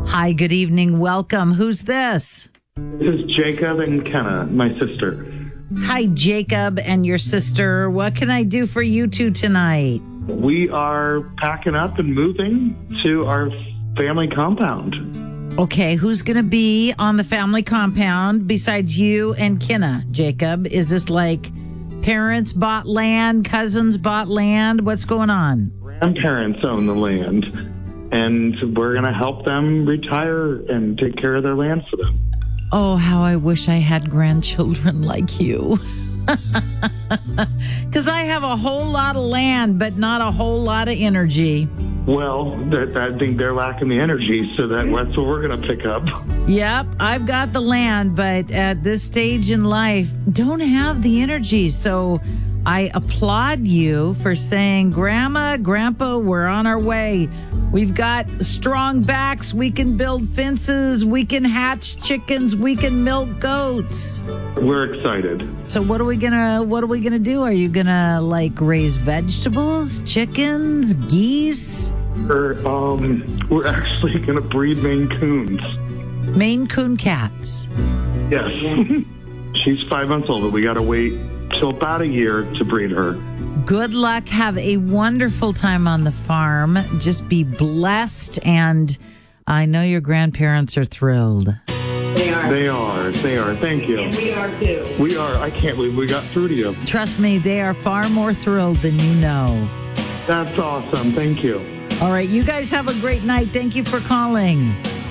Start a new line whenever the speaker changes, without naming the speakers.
Hi, good evening. Welcome. Who's this?
This is Jacob and Kenna, my sister.
Hi, Jacob and your sister. What can I do for you two tonight?
We are packing up and moving to our family compound.
Okay, who's going to be on the family compound besides you and Kenna, Jacob? Is this like parents bought land, cousins bought land? What's going on?
Grandparents own the land, and we're going to help them retire and take care of their land for them.
Oh, how I wish I had grandchildren like you. Because I have a whole lot of land, but not a whole lot of energy.
Well, I think they're lacking the energy, so that's what we're going to pick up.
Yep, I've got the land, but at this stage in life, don't have the energy. So I applaud you for saying, Grandma, Grandpa, we're on our way. We've got strong backs. We can build fences. We can hatch chickens. We can milk goats.
We're excited.
So what are we gonna do? Are you gonna like raise vegetables, chickens, geese?
We're actually going to breed Maine Coons.
Maine Coon cats.
Yes. She's 5 months old, but we got to wait till about a year to breed her.
Good luck. Have a wonderful time on the farm. Just be blessed. And I know your grandparents are thrilled.
They are. Thank you.
And we are too.
We are. I can't believe we got through to you.
Trust me, they are far more thrilled than you know.
That's awesome. Thank you.
All right. You guys have a great night. Thank you for calling.